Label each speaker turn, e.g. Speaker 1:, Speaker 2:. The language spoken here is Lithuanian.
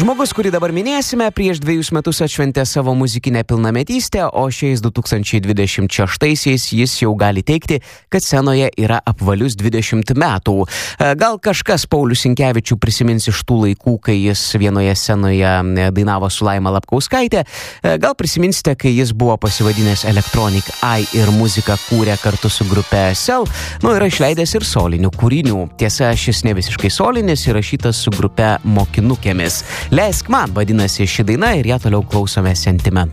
Speaker 1: Žmogus, kurį dabar minėsime, prieš 2 metus atšventė savo muzikinę pilnametystę, o šiais 2026-aisiais jis jau gali teikti, kad scenoje yra apvalius 20 metų. Gal kažkas Paulių Sinkevičių prisimins iš tų laikų, kai jis vienoje scenoje dainavo su Laima Lapkauskaitė. Gal prisiminsite, kai jis buvo pasivadinęs Electronic Eye ir muziką kūrė kartu su grupe Cell, yra išleidęs ir solinių kūrinių. Tiesa, šis ne visiškai solinis, įrašytas su grupe Mokinukėmis. Leisk man vadinasi ši daina ir ją toliau klausome Sentimentų.